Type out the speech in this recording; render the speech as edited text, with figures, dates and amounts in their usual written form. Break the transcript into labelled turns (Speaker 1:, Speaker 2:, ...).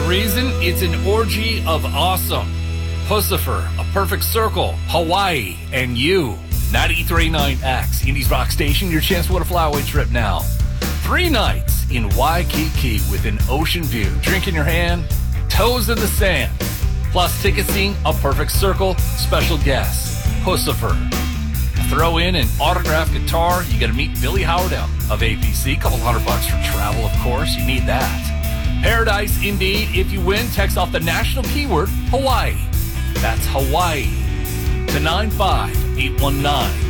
Speaker 1: reason? It's an orgy of awesome. Pussifer, A Perfect Circle, Hawaii, and you. 93.9X, Indies Rock Station, your chance to win a flyaway trip now. 3 nights in Waikiki with an ocean view. Drink in your hand, toes in the sand. Plus tickets seeing A Perfect Circle, special guests, Pussifer. Throw in an autographed guitar. You got to meet Billy Howard out of APC. Couple $100 for travel, of course. You need that. Paradise indeed. If you win, text off the national keyword Hawaii. That's Hawaii to 95819.